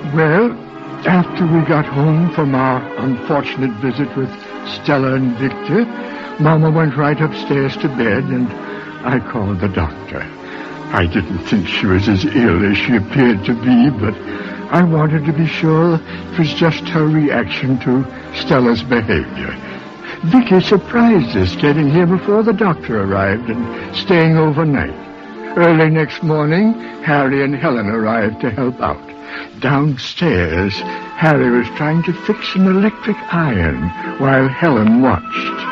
Well, after we got home from our unfortunate visit with Stella and Victor, Mama went right upstairs to bed, and I called the doctor. I didn't think she was as ill as she appeared to be, but I wanted to be sure it was just her reaction to Stella's behavior. Vicky surprised us, getting here before the doctor arrived and staying overnight. Early next morning, Harry and Helen arrived to help out. Downstairs, Harry was trying to fix an electric iron while Helen watched.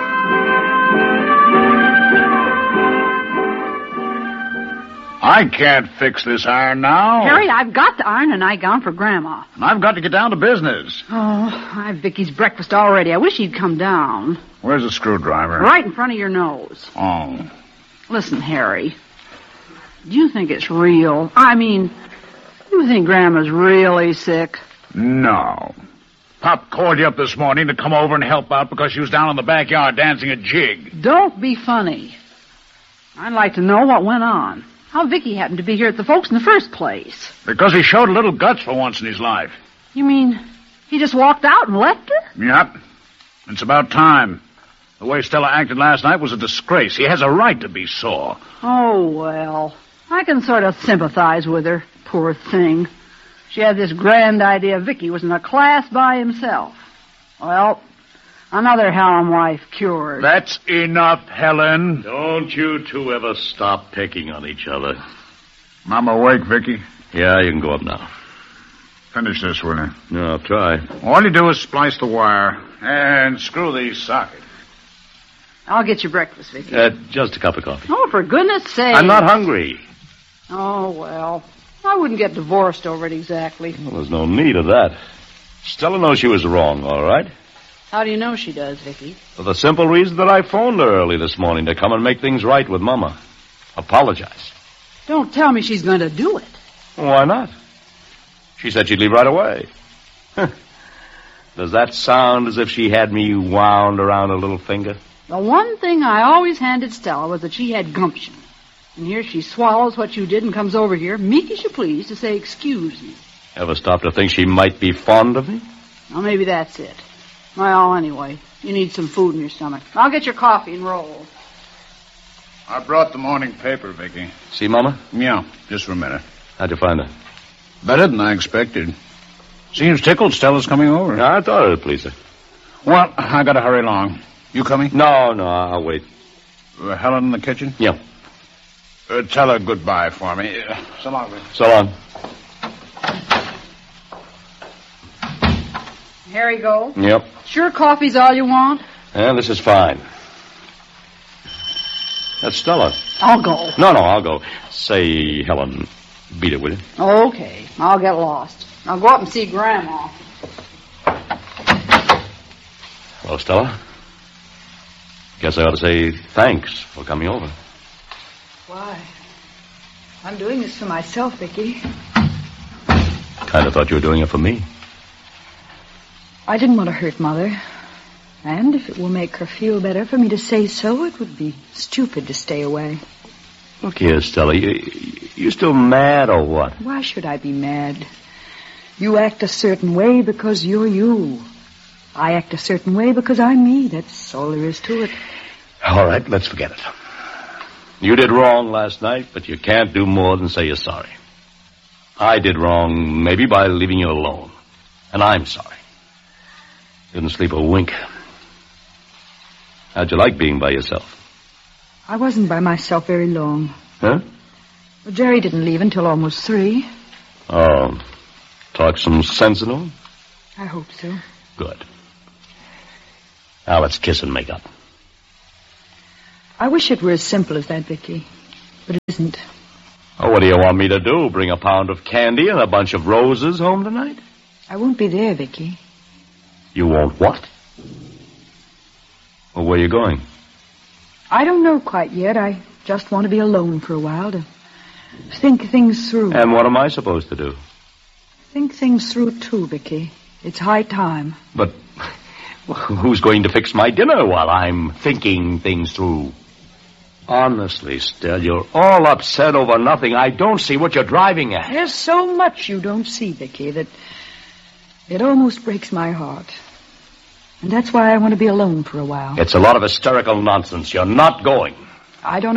I can't fix this iron now. Harry, I've got the iron and nightgown for Grandma. And I've got to get down to business. Oh, I have Vicky's breakfast already. I wish he'd come down. Where's the screwdriver? Right in front of your nose. Oh. Listen, Harry. Do you think it's real? I mean, you think Grandma's really sick? No. Pop called you up this morning to come over and help out because she was down in the backyard dancing a jig. Don't be funny. I'd like to know what went on. How Vicky happened to be here at the folks in the first place. Because he showed a little guts for once in his life. You mean he just walked out and left her? Yep. It's about time. The way Stella acted last night was a disgrace. He has a right to be sore. Oh, well, I can sort of sympathize with her. Poor thing. She had this grand idea Vicky was in a class by himself. Well, another Hallam wife cured. That's enough, Helen. Don't you two ever stop picking on each other. Mama awake, Vicky? Yeah, you can go up now. Finish this, will you? No, I'll try. All you do is splice the wire and screw the socket. I'll get you breakfast, Vicky. Just a cup of coffee. Oh, for goodness sake. I'm not hungry. Oh, well, I wouldn't get divorced over it exactly. Well, there's no need of that. Stella knows she was wrong, all right? How do you know she does, Vicky? For the simple reason that I phoned her early this morning to come and make things right with Mama. Apologize. Don't tell me she's going to do it. Why not? She said she'd leave right away. Does that sound as if she had me wound around her little finger? The one thing I always handed Stella was that she had gumption. And here she swallows what you did and comes over here, meek as you please, to say excuse me. Ever stop to think she might be fond of me? Well, maybe that's it. Well, anyway, you need some food in your stomach. I'll get your coffee and rolls. I brought the morning paper, Vicky. See, Mama? Yeah, just for a minute. How'd you find her? Better than I expected. Seems tickled Stella's coming over. Yeah, I thought it'd please her. Well, I gotta hurry along. You coming? No, I'll wait. Helen in the kitchen? Yeah. Tell her goodbye for me. So long, Vicky. So long. Harry, go. Yep. Sure coffee's all you want? Yeah, this is fine. That's Stella. I'll go. No, I'll go. Say, Helen, beat it, will you? Okay, I'll get lost. I'll go up and see Grandma. Hello, Stella. Guess I ought to say thanks for coming over. Why? I'm doing this for myself, Vicky. Kind of thought you were doing it for me. I didn't want to hurt Mother. And if it will make her feel better for me to say so, it would be stupid to stay away. Look here, Stella. You still mad or what? Why should I be mad? You act a certain way because you're you. I act a certain way because I'm me. That's all there is to it. All right, let's forget it. You did wrong last night, but you can't do more than say you're sorry. I did wrong, maybe by leaving you alone. And I'm sorry. Didn't sleep a wink. How'd you like being by yourself? I wasn't by myself very long. Huh? Well, Jerry didn't leave until almost 3. Oh, talk some sense into him? I hope so. Good. Now let's kiss and make up. I wish it were as simple as that, Vicky. But it isn't. Oh, what do you want me to do? Bring a pound of candy and a bunch of roses home tonight? I won't be there, Vicky. You won't what? Well, where are you going? I don't know quite yet. I just want to be alone for a while to think things through. And what am I supposed to do? Think things through, too, Vicky. It's high time. But who's going to fix my dinner while I'm thinking things through? Honestly, Stell, you're all upset over nothing. I don't see what you're driving at. There's so much you don't see, Vicky, that it almost breaks my heart. And that's why I want to be alone for a while. It's a lot of hysterical nonsense. You're not going. I don't